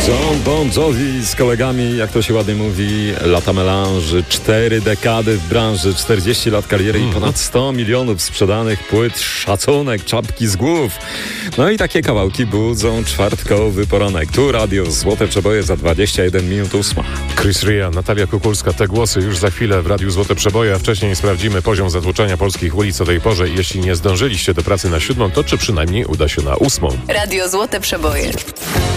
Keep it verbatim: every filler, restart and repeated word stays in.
John Bon Jovi z kolegami, jak to się ładnie mówi, lata melanży, cztery dekady w branży, czterdzieści lat kariery mm. i ponad sto milionów sprzedanych płyt, szacunek, czapki z głów. No i takie kawałki budzą czwartkowy poranek. Tu radio Złote Przeboje za dwadzieścia jeden minut ósma. Chris Ria, Natalia Kukulska, te głosy już za chwilę w Radiu Złote Przeboje, a wcześniej sprawdzimy poziom zatłoczenia polskich ulic o tej porze. Jeśli nie zdążyliście do pracy na siódmą, to czy przynajmniej uda się na ósmą. Radio Złote Przeboje.